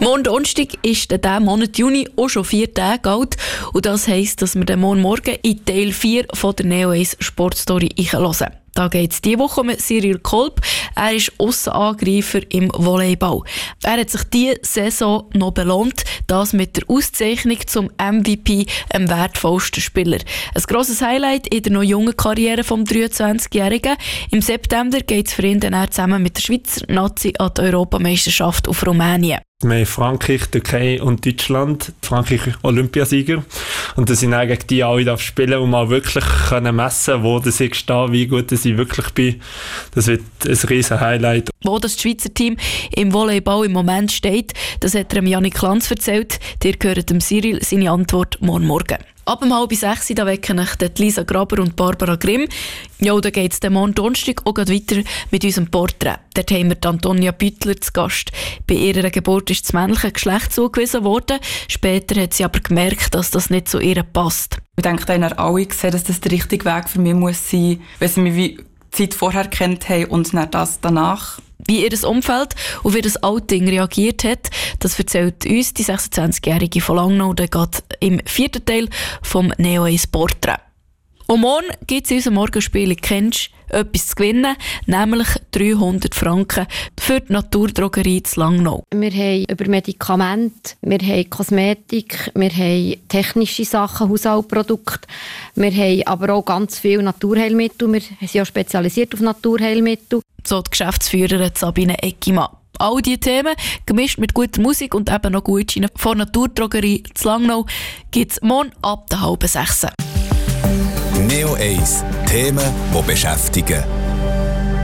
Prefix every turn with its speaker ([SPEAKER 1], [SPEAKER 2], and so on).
[SPEAKER 1] Morgen Donnerstag ist der Monat Juni auch schon 4 Tage alt. Und das heisst, dass wir den Morgen in Teil 4 von der Neo 1 Sportstory hören. Da geht es diese Woche um Cyril Kolb. Er ist Aussenangreifer im Volleyball. Er hat sich diese Saison noch belohnt, das mit der Auszeichnung zum MVP, dem wertvollsten Spieler. Ein grosses Highlight in der noch jungen Karriere des 23-Jährigen. Im September geht es für ihn dann zusammen mit der Schweizer Nazi an die Europameisterschaft auf Rumänien.
[SPEAKER 2] Wir haben Frankreich, Türkei und Deutschland. Frankreich Olympiasieger. Und dass ich dann gegen die alle spielen und mal wirklich messen, wo ich stehe, wie gut ich wirklich bin. Das wird ein riesen Highlight.
[SPEAKER 1] Wo das Schweizer Team im Volleyball im Moment steht, das hat Janik Lanz erzählt. Ihr hört dem Cyril seine Antwort morgen. Ab 5:30 da wecken euch Lisa Graber und Barbara Grimm. Ja, da geht es morgen Donnerstag auch weiter mit unserem Porträt. Dort haben wir Antonia Büttler zu Gast. Bei ihrer Geburt ist das männliche Geschlecht zugewiesen worden. Später hat sie aber gemerkt, dass das nicht zu ihr passt.
[SPEAKER 3] Ich denke, da haben alle gesehen, dass das der richtige Weg für mich muss sein, weil sie mich wie die Zeit vorher kennt haben und dann das danach.
[SPEAKER 1] Wie ihr Umfeld auf ihr Outing reagiert hat, das erzählt uns die 26-Jährige von Langnau. Der geht im 4. Teil vom Neo 1 Porträt. Und morgen gibt es in unserem Morgenspiel «Kennst du etwas zu gewinnen», nämlich 300 Franken für die Naturdrogerie zu Langnau.
[SPEAKER 4] Wir haben über Medikamente, wir haben Kosmetik, wir haben technische Sachen, Haushaltsprodukte, wir haben aber auch ganz viele Naturheilmittel. Wir sind auch spezialisiert auf Naturheilmittel.
[SPEAKER 1] So die Geschäftsführerin Sabine Eckimann. All diese Themen, gemischt mit guter Musik und eben noch Gutscheine von Naturdrogerie zu Langnau, gibt es morgen ab 5:30.
[SPEAKER 5] Neo 1. Themen, die beschäftigen.